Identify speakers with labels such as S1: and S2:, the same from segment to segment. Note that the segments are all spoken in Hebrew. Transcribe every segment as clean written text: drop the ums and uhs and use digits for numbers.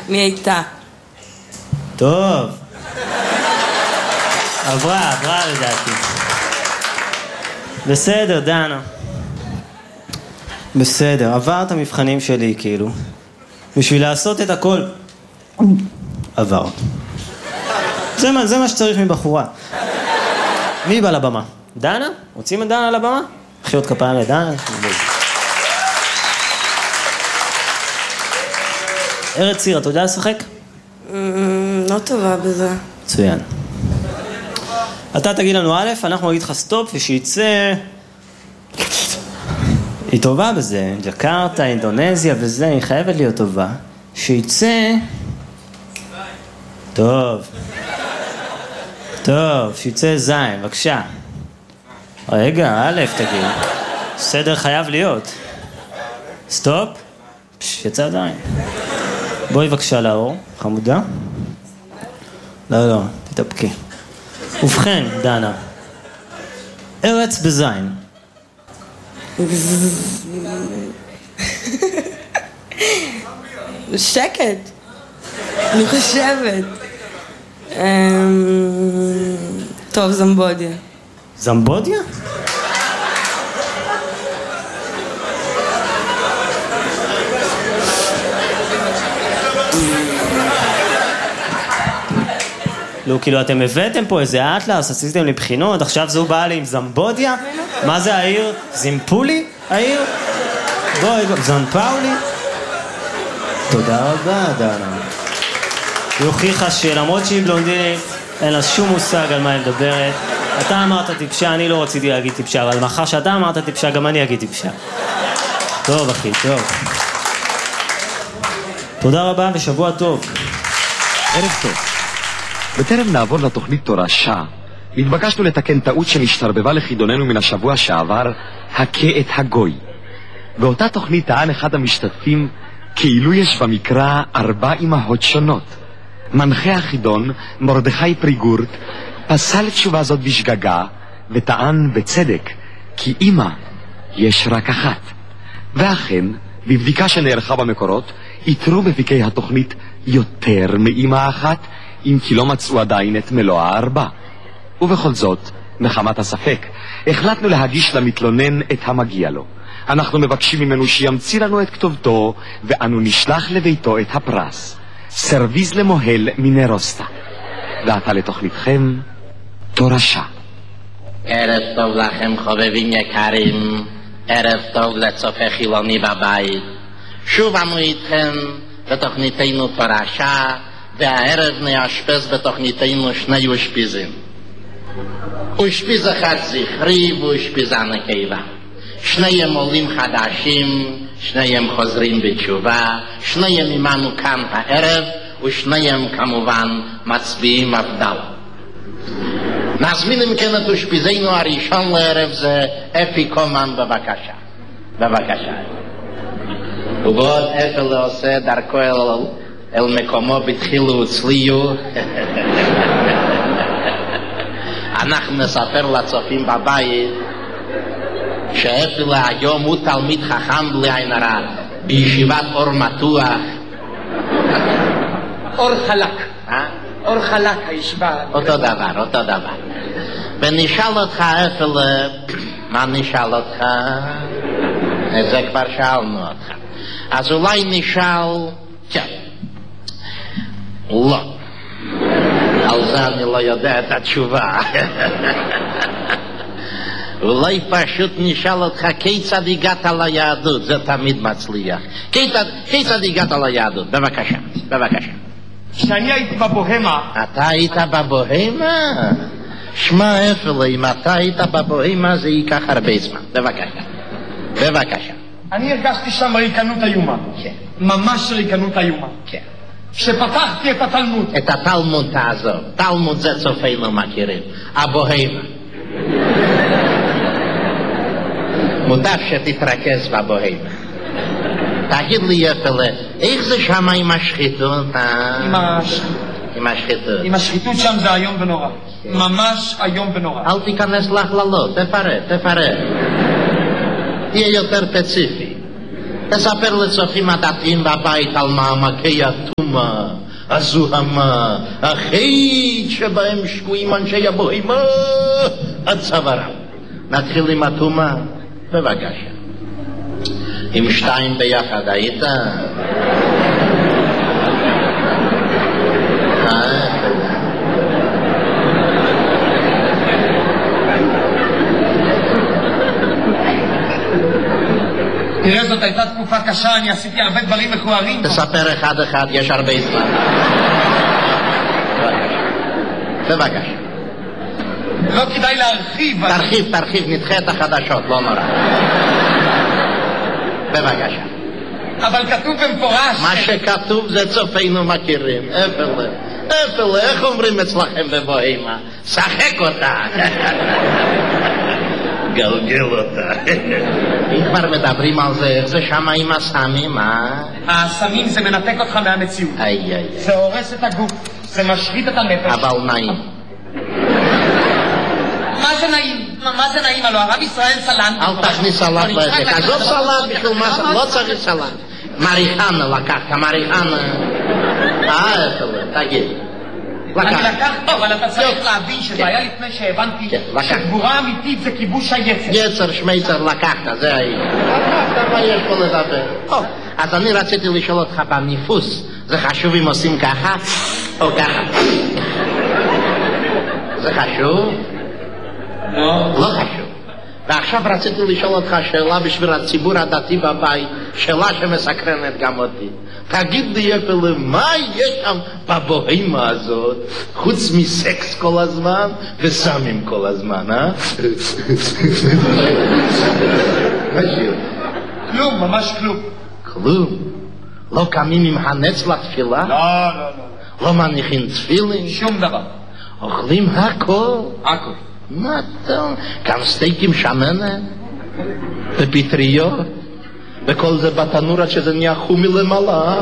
S1: מי הייתה?
S2: טוב. עברה לדעתי. בסדר, דנה. בסדר, עבר את המבחנים שלי כאילו. בשביל לעשות את הכל. עבר. זה מה שצריך מבחורה. מי בא לבמה? דנה? רוצים את דנה לבמה? מחיאות כפיים לדנה? ארץ ציר, אתה יודע לשחק?
S1: לא טובה בזה.
S2: מצוין. אתה תגיד לנו א', אנחנו נגיד לך סטופ, ושיצא... היא טובה בזה, ג'קרטה, אינדונזיה וזה, היא חייבת להיות טובה. שיצא... טוב, שיצא זין, בבקשה. רגע, א', תגיד. סדר חייב להיות. סטופ. יצא זין. בואי בבקשה לאור, חמודה. לא, תתאפקי. ובכן, דנה. ארץ בזין.
S1: שקט. אני חושבת. טוב, זמבודיה.
S2: זמבודיה? לא, כאילו אתם הבאתם פה איזה אטלס, עשיתם לי בחינות, עכשיו זו באה לי עם זמבודיה? מה זה העיר? זימפולי? העיר? בואי, זנפאולי? תודה רבה, דנה. היא הוכיחה שלמרות שהיא בלונדינית, אין לה שום מושג על מה היא מדברת. אתה אמרת טיפשה, אני לא רציתי להגיד טיפשה, אבל מאחר שאתה אמרת טיפשה, גם אני אגיד טיפשה. טוב, אחי, טוב. תודה רבה ושבוע טוב.
S3: ערב טוב. בטרם נעבור לתוכנית תורשה, התבקשנו לתקן טעות שנשתרבבה לחידוננו מן השבוע שעבר, הכה את הגוי. באותה תוכנית טען אחד המשתתפים כאילו יש במקרא 4 אמהות שונות. מנחה החידון, מרדכי פריגורט, פסל תשובה זאת בשגגה וטען בצדק כי אמא יש רק אחת. ואכן, בבדיקה שנערכה במקורות, יתרו בפיקי התוכנית יותר מאמא אחת, אם כי לא מצאו עדיין את מלוא 4. ובכל זאת, מחמת הספק, החלטנו להגיש למתלונן את המגיע לו. אנחנו מבקשים ממנו שימציא לנו את כתובתו, ואנו נשלח לביתו את הפרס. סרוויז למוהל מנרוסטה. ועתה לתוכניתכם, תורשה.
S4: ערב טוב לכם חובבים יקרים, ערב טוב לצופה חילוני בבית. שוב אנו איתכם בתוכניתנו תורשה, והערב נאשפז בתוכניתנו 2 אושפיזים. אושפיז אחד זכרי ואושפיזה נקבה. 2 עולים חדשים, 2 חוזרים בתשובה, 2 עמנו כאן הערב, ו2 כמובן מצביעים מפדל. נזמין אם כן את אושפיזנו הראשון לערב זה אפי קומן, בבקשה. ובעוד אפי לא עושה דרכו אל מקומו בתחילו וצליו. אנחנו נספר לצופים בבית שאפילו היום הוא תלמיד חכם בלי עין הרע בישיבת אור מתוח.
S5: אור חלק הישיבה.
S4: אותו דבר. ונשאל אותך אפילו, מה נשאל אותך? את זה כבר שאלנו אותך. אז אולי נשאל, כן. לא. על זה אני לא יודע את התשובה. אולי פשוט נשאל אותך כיצד הגעת ליהדות, זה תמיד מצליח. כיצד הגעת ליהדות? בבקשה.
S5: כשאני הייתי בבוהמה.
S4: אתה היית בבוהמה? שמע אפילו, אם אתה היית בבוהמה זה ייקח הרבה זמן. בבקשה.
S5: אני הרגשתי שם ריקנות איומה.
S4: כן.
S5: ממש ריקנות איומה.
S4: כן.
S5: כשפתחתי את התלמוד.
S4: את התלמוד תעזוב. תלמוד זה צופינו מכירים. הבוהמה. מוטב שתתרכז בבוהמה. תגיד לי יפלה, איך זה שם עם השחיתות? עם
S5: השחיתות שם זה היום ונורא. ממש היום ונורא.
S4: אל תיכנס להכללות, תפרט. תהיה יותר ספציפי. תספר לצופים הדתיים בבית על מעמקי הטומאה, הזוהמה, החטא שבהם שקועים אנשי הבוהמה עד צווארם. נתחיל עם הטומאה? בבקשה. עם שתיים ביחד היית?
S5: תראה, זאת הייתה תקופה קשה, אני עשיתי הרבה דברים מכוערים.
S4: תספר אחד אחד, יש הרבה זמן. בבקשה.
S5: לא כדאי להרחיב.
S4: תרחיב, נדחה את החדשות, לא נורא. בבקשה.
S5: אבל כתוב במפורש...
S4: מה שכתוב זה צופינו מכירים. אפלה, איך אומרים אצלכם בבוהמה? שחק אותה. גלגל אותה. אם כבר מדברים על זה, איך זה שמה עם הסמים,
S5: הסמים זה מנתק אותך מהמציאות. זה הורס את הגוף, זה משחית את הנפש.
S4: אבל נעים.
S5: מה זה נעים? מה זה נעים? הלוא הרב ישראל סלנט.
S4: אל תכניס סלנט לעסק. עזוב סלנט בשביל מה? לא צריך סלנט. מריחנה לקחת, מריחנה. תגיד.
S5: אני לקחת, אבל אתה צריך להבין שזה היה לפני שהבנתי שגבורה אמיתית זה כיבוש היצר.
S4: יצר, שמייצר, לקחת, זה היה. לקחת, מה יש פה לדבר? אז אני רציתי לשאול אותך בניפוס, זה חשוב אם עושים ככה או ככה? זה חשוב? לא חשוב. ועכשיו רציתי לשאול אותך שאלה בשביל הציבור הדתי בבית, שאלה שמסקרנת גם אותי. תגיד לי אפילו, מה יש שם בבוהמה הזאת, חוץ מסקס כל הזמן וסמים כל הזמן,
S5: כלום, ממש כלום.
S4: כלום? לא קמים עם הנץ לתפילה?
S5: לא.
S4: לא מניחים תפילין?
S5: שום דבר.
S4: אוכלים הכל?
S5: הכל.
S4: מה טוב? גם סטייקים שמנת? ופטריות? וכל זה בתנור עד שזה נהיה חומי למעלה.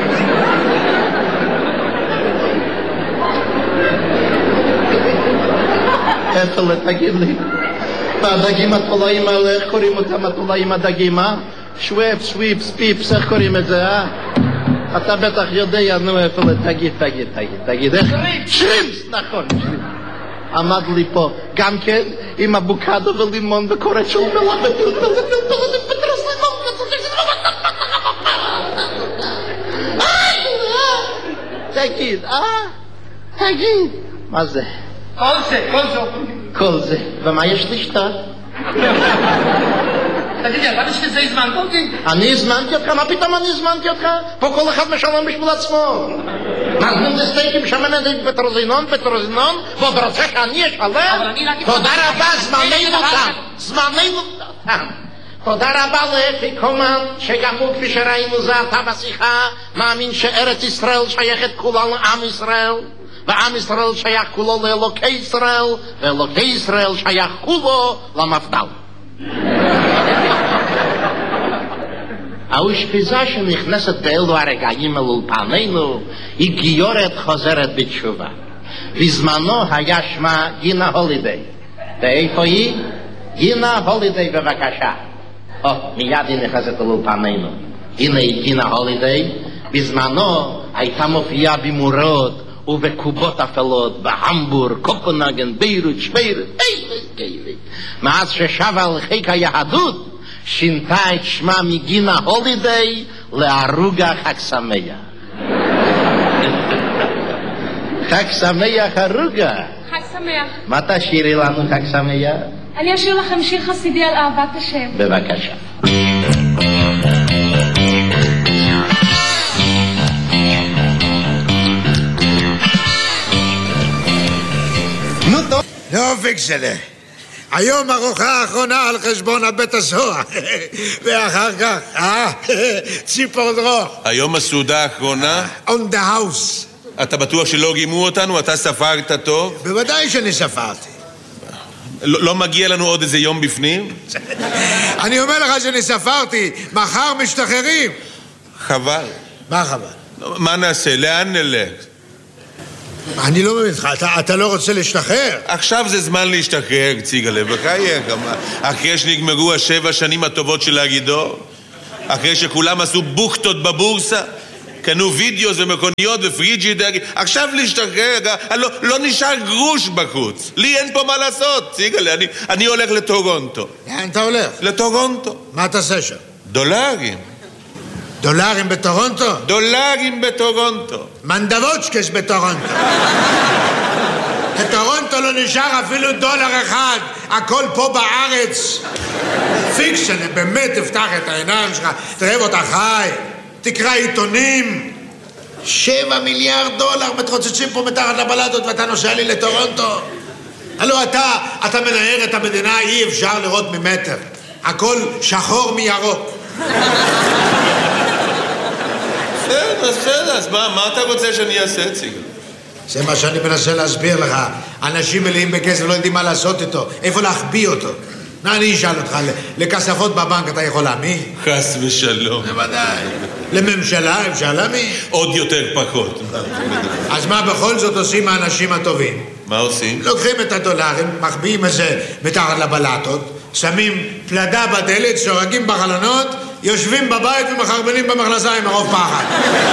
S4: אפלה, תגיד לי, הדגים התולעים האלה, איך קוראים אותם התולעים הדגים, שוויפ, סוויפס, פיפס, איך קוראים את זה, אתה בטח יודע, נו אפלה, תגיד, איך? שרימפס, נכון, שרימפס. עמד לי פה, גם כן, עם אבוקדו ולימון וקורט של מלח ופלפל ופטרס לימון. תגיד, מה זה? כל זה, ומה יש לשתות?
S5: תגידי, אתה בשביל זה הזמנת אותי?
S4: אני הזמנתי אותך? מה פתאום אני הזמנתי אותך? פה כל אחד משלם בשביל עצמו. נזמין זה סטייקים שמנת פטרוזינון, ועוד רוצה שאני אשלם? תודה רבה, זמננו תם. תודה רבה לאפיקומן, שגם הוא כפי שראינו זה עתה בשיחה, מאמין שארץ ישראל שייכת כולה לעם ישראל, ועם ישראל שייך כולו לאלוקי ישראל, ואלוקי ישראל שייך כולו למפד"ל. האושפיזה שנכנסת באלו הרגעים אל אולפנינו היא גיורת חוזרת בתשובה. בזמנו היה שמה גינה הולידיי. ואיפה היא? גינה הולידיי, בבקשה. מיד היא נכנסת אל אולפנינו. הנה היא גינה הולידיי. בזמנו הייתה מופיעה במורות ובקובות אפלות בהמבורג, קופנהגן, ביירות, שוויירות, מאז ששבה על חיק היהדות שינתה את שמה מגינה הולידיי לארוגה חג שמח. חג שמח ארוגה.
S6: חג שמח.
S4: מה תשאירי לנו חג שמח?
S6: אני אשאיר לכם שיר חסידי על אהבת השם.
S4: בבקשה.
S7: יופי שלה. היום ארוחה האחרונה על חשבון הבית הסוהר. ואחר כך, ציפור דרוך.
S8: היום הסעודה האחרונה?
S7: On the house.
S8: אתה בטוח שלא גימו אותנו? אתה ספרת טוב?
S7: בוודאי שאני ספרתי.
S8: לא מגיע לנו עוד איזה יום בפנים?
S7: אני אומר לך שאני ספרתי. מחר משתחררים.
S8: חבל.
S7: מה חבל?
S8: מה נעשה? לאן נלך?
S7: אני לא מבין לך, אתה לא רוצה להשתחרר?
S8: עכשיו זה זמן להשתחרר, ציגלה, בחייך. אחרי שנגמרו 7 השנים הטובות של הגידור. אחרי שכולם עשו בוכטות בבורסה, קנו וידאו ומכוניות ופריג'ידר, עכשיו להשתחרר, לא נשאר גרוש בחוץ. לי אין פה מה לעשות, סיגלה, אני הולך לטורונטו.
S7: לאן אתה הולך?
S8: לטורונטו.
S7: מה תעשה שם?
S8: דולרים.
S7: דולרים בטורונטו?
S8: דולרים בטורונטו.
S7: מנדבוצ'קס בטורונטו. בטורונטו לא נשאר אפילו $1, הכל פה בארץ. פיקשן, באמת תפתח את העיניים שלך, תראה אותה חי, תקרא עיתונים. $7 מיליארד מתרוצצים פה מתחת לבלטות ואתה נוסע לי לטורונטו. הלוא אתה מנהר את המדינה, אי אפשר לראות ממטר. הכל שחור מירוק.
S8: בסדר, אז מה אתה רוצה שאני אעשה, ציגל?
S7: זה מה שאני מנסה להסביר לך. אנשים מלאים בכסף לא יודעים מה לעשות איתו, איפה להחביא אותו. אני אשאל אותך, לכספות בבנק אתה יכול להאמין?
S8: חס ושלום.
S7: בוודאי. לממשלה אפשר להאמין?
S8: עוד יותר פחות.
S7: אז מה בכל זאת עושים האנשים הטובים?
S8: מה עושים?
S7: לוקחים את הדולרים, מחביאים את זה מתחת לבלטות, שמים פלדה בדלת, שורגים בחלונות, יושבים בבית ומחרבנים במכנסיים מרוב פחד.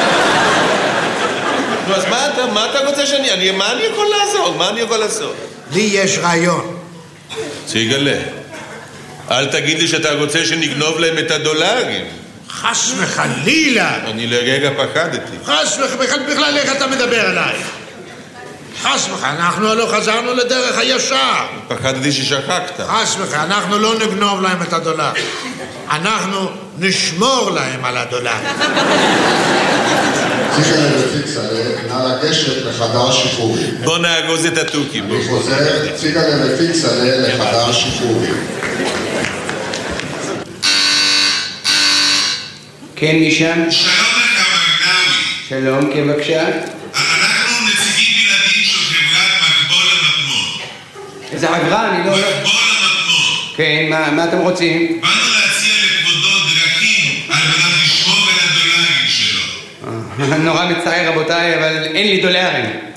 S8: נו, אז מה אתה רוצה שאני... מה אני יכול לעזור? מה אני יכול לעשות?
S7: לי יש רעיון.
S8: סיגלה, אל תגיד לי שאתה רוצה שנגנוב להם את הדולרים.
S7: חס וחלילה.
S8: אני לרגע פחדתי.
S7: חס וחלילה, בכלל איך אתה מדבר עליי? חס וחלילה, אנחנו לא חזרנו לדרך הישר.
S8: פחדתי ששכחת.
S7: חס וחלילה, אנחנו לא נגנוב להם את הדולר. אנחנו נשמור להם על הדולר.
S9: ציגלה ופיקסלה, נא לגשת לחדר השחרורים.
S8: בוא נאגוז את התוכי.
S9: אני חוזר, ציגלה ופיקסלה לחדר השחרורים.
S5: כן, משם?
S10: שלום לך, מגנאווי.
S5: שלום, כן, בבקשה.
S10: אנחנו נציגים בלעדיים של חברת מקבול המטמון.
S5: איזה חברה? אני לא...
S10: מקבול המטמון.
S5: כן, מה אתם רוצים?
S10: באנו להציע לכבודו דרכים על מנת לשמור על הדולרים שלו.
S5: נורא מצער, רבותיי, אבל אין לי דולרים.